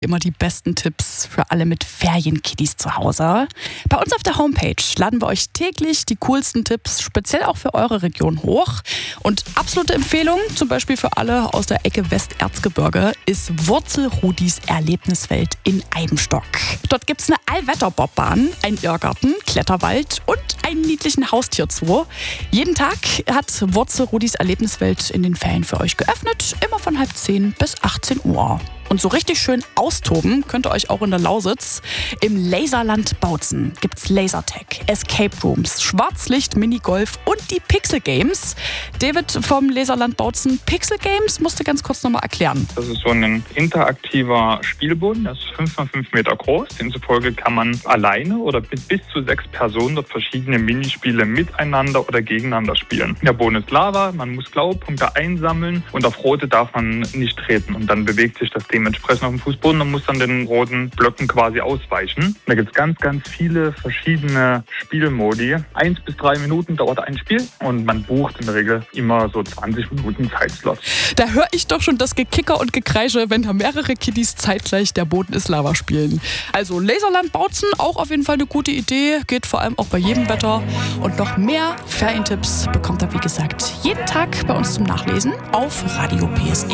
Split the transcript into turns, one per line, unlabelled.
Immer die besten Tipps für alle mit Ferienkiddies zu Hause. Bei uns auf der Homepage laden wir euch täglich die coolsten Tipps, speziell auch für eure Region hoch. Und absolute Empfehlung, zum Beispiel für alle aus der Ecke Westerzgebirge, ist Wurzelrudis Erlebniswelt in Eibenstock. Dort gibt es eine Allwetterbobbahn, einen Irrgarten, Kletterwald und einen niedlichen Haustierzoo. Jeden Tag hat Wurzelrudis Erlebniswelt in den Ferien für euch geöffnet, immer von 9:30 bis 18 Uhr. Und so richtig schön austoben könnt ihr euch auch in der Lausitz. Im Laserland Bautzen gibt's Lasertag, Escape Rooms, Schwarzlicht, Minigolf und die Pixel Games. David vom Laserland Bautzen, Pixel Games musst du ganz kurz nochmal erklären.
Das ist so ein interaktiver Spielboden, der ist 5 x 5 Meter groß. Demzufolge kann man alleine oder mit bis zu 6 Personen dort verschiedene Minispiele miteinander oder gegeneinander spielen. Der Boden ist Lava, man muss Glaubepunkte einsammeln und auf rote darf man nicht treten. Und dann bewegt sich das dementsprechend auf dem Fußboden und muss dann den roten Blöcken quasi ausweichen. Da gibt es ganz viele verschiedene Spielmodi. 1 bis 3 Minuten dauert ein Spiel und man bucht in der Regel immer so 20 Minuten Zeitslot.
Da höre ich doch schon das Gekicker und Gekreische, wenn da mehrere Kiddies zeitgleich Der Boden ist Lava spielen. Also Laserland Bautzen, auch auf jeden Fall eine gute Idee. Geht vor allem auch bei jedem Wetter. Und noch mehr Ferientipps bekommt ihr, wie gesagt, jeden Tag bei uns zum Nachlesen auf Radio PSR.